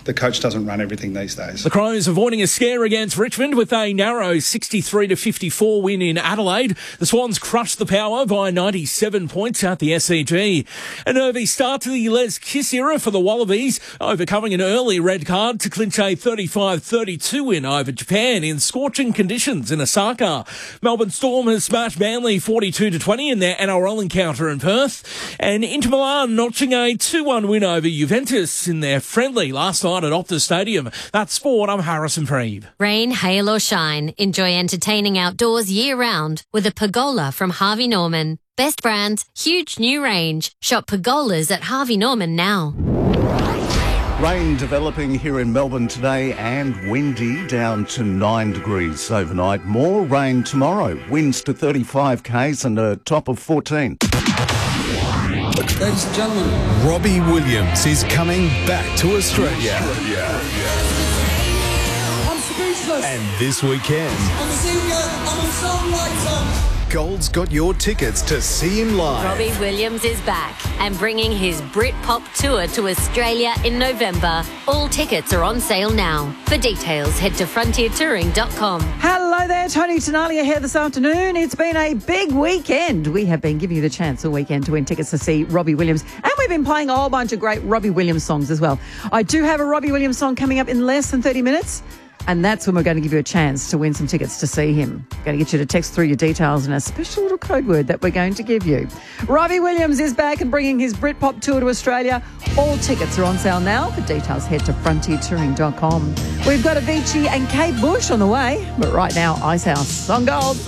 the coach doesn't run everything these days. The Crows avoiding a scare against Richmond with a narrow 63-54 win in Adelaide. The Swans crushed the Power by 97 points at the SCG. A nervy start to the Les Kiss era for the Wallabies, overcoming an early red card to clinch a 35-32 win over Japan in scorching conditions in Osaka. Melbourne Storm has smashed Manly 42-20 in their NRL encounter in Perth. And Inter Milan notching a 2-1 win over Juventus in their friendly last night at Optus Stadium. That's sport. I'm Harrison Freeb. Rain, hail or shine, enjoy entertaining outdoors year-round with a pergola from Harvey Norman. Best brands, huge new range. Shop pergolas at Harvey Norman now. Rain developing here in Melbourne today and windy, down to 9 degrees overnight. More rain tomorrow. Winds to 35 k's and a top of 14. Ladies and gentlemen, Robbie Williams is coming back to Australia. I'm speechless. And this weekend, I'm a singer, I'm a songwriter. Gold's got your tickets to see him live. Robbie Williams is back and bringing his Britpop tour to Australia in November. All tickets are on sale now. For details, head to frontiertouring.com. Hello there, Tony Tenalia here this afternoon. It's been a big weekend. We have been giving you the chance all weekend to win tickets to see Robbie Williams. And we've been playing a whole bunch of great Robbie Williams songs as well. I do have a Robbie Williams song coming up in less than 30 minutes. And that's when we're going to give you a chance to win some tickets to see him. Going to get you to text through your details and a special little code word that we're going to give you. Robbie Williams is back and bringing his Britpop tour to Australia. All tickets are on sale now. For details, head to frontiertouring.com. We've got Avicii and Kate Bush on the way. But right now, Icehouse on Gold.